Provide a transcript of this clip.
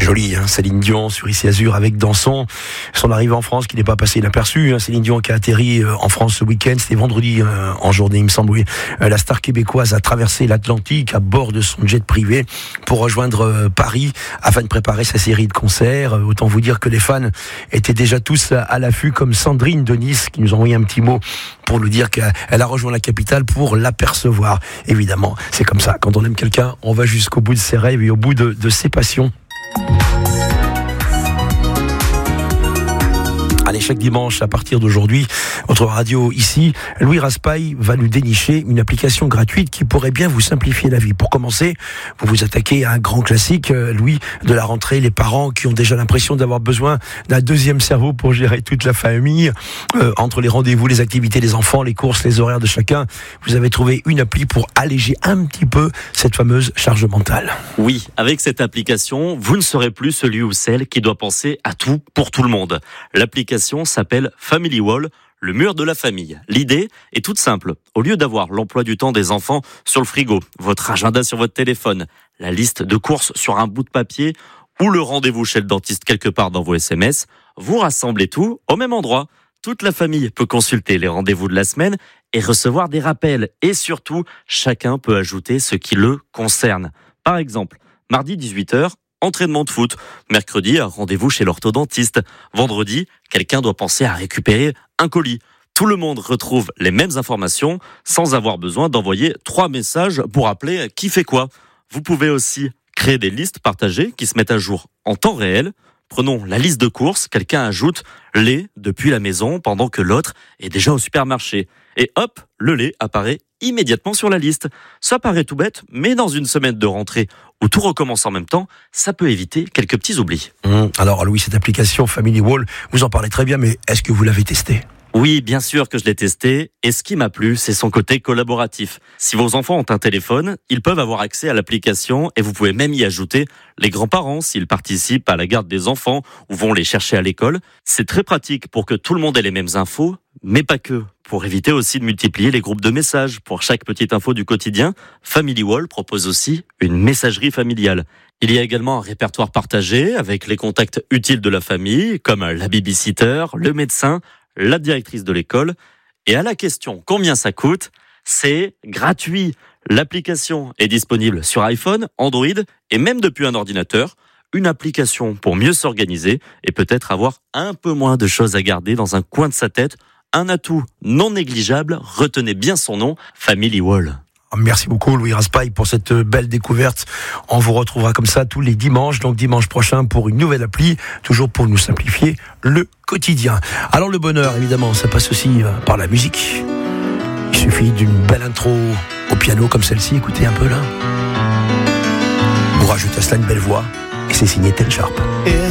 Joli, hein, Céline Dion sur Ici Azur avec Danson. Son arrivée en France qui n'est pas passée inaperçue. Hein, Céline Dion qui a atterri en France ce week-end. C'était vendredi en journée, il me semble. Oui. La star québécoise a traversé l'Atlantique à bord de son jet privé pour rejoindre Paris afin de préparer sa série de concerts. Autant vous dire que les fans étaient déjà tous à l'affût, comme Sandrine de Nice qui nous a envoyé un petit mot pour nous dire qu'elle a rejoint la capitale pour l'apercevoir. Évidemment, c'est comme ça. Quand on aime quelqu'un, on va jusqu'au bout de ses rêves et au bout de ses passions. Allez, chaque dimanche, à partir d'aujourd'hui, votre radio ici, Louis Raspail va nous dénicher une application gratuite qui pourrait bien vous simplifier la vie. Pour commencer, vous vous attaquez à un grand classique, Louis, de la rentrée, les parents qui ont déjà l'impression d'avoir besoin d'un deuxième cerveau pour gérer toute la famille, entre les rendez-vous, les activités des enfants, les courses, les horaires de chacun. Vous avez trouvé une appli pour alléger un petit peu cette fameuse charge mentale. Oui, avec cette application, vous ne serez plus celui ou celle qui doit penser à tout pour tout le monde. L'application s'appelle Family Wall, le mur de la famille. L'idée est toute simple. Au lieu d'avoir l'emploi du temps des enfants sur le frigo, votre agenda sur votre téléphone, la liste de courses sur un bout de papier ou le rendez-vous chez le dentiste quelque part dans vos SMS, vous rassemblez tout au même endroit. Toute la famille peut consulter les rendez-vous de la semaine et recevoir des rappels. Et surtout, chacun peut ajouter ce qui le concerne. Par exemple, mardi 18h, entraînement de foot. Mercredi, rendez-vous chez l'orthodontiste. Vendredi, quelqu'un doit penser à récupérer un colis. Tout le monde retrouve les mêmes informations sans avoir besoin d'envoyer 3 messages pour rappeler qui fait quoi. Vous pouvez aussi créer des listes partagées qui se mettent à jour en temps réel. Prenons la liste de courses, quelqu'un ajoute lait depuis la maison pendant que l'autre est déjà au supermarché. Et hop, le lait apparaît immédiatement sur la liste. Ça paraît tout bête, mais dans une semaine de rentrée où tout recommence en même temps, ça peut éviter quelques petits oublis. Alors Louis, cette application Family Wall, vous en parlez très bien, mais est-ce que vous l'avez testée ? Oui, bien sûr que je l'ai testé, et ce qui m'a plu, c'est son côté collaboratif. Si vos enfants ont un téléphone, ils peuvent avoir accès à l'application et vous pouvez même y ajouter les grands-parents s'ils participent à la garde des enfants ou vont les chercher à l'école. C'est très pratique pour que tout le monde ait les mêmes infos, mais pas que. Pour éviter aussi de multiplier les groupes de messages. Pour chaque petite info du quotidien, Family Wall propose aussi une messagerie familiale. Il y a également un répertoire partagé avec les contacts utiles de la famille, comme la babysitter, le médecin, la directrice de l'école. Et à la question combien ça coûte, c'est gratuit. L'application est disponible sur iPhone, Android et même depuis un ordinateur. Une application pour mieux s'organiser et peut-être avoir un peu moins de choses à garder dans un coin de sa tête. Un atout non négligeable, retenez bien son nom, Family Wall. Merci beaucoup Louis Raspail pour cette belle découverte. On vous retrouvera comme ça tous les dimanches, donc dimanche prochain pour une nouvelle appli, toujours pour nous simplifier le quotidien. Alors le bonheur, évidemment, ça passe aussi par la musique. Il suffit d'une belle intro au piano comme celle-ci, écoutez un peu là. Vous rajoutez à cela une belle voix et c'est signé Ten Sharp.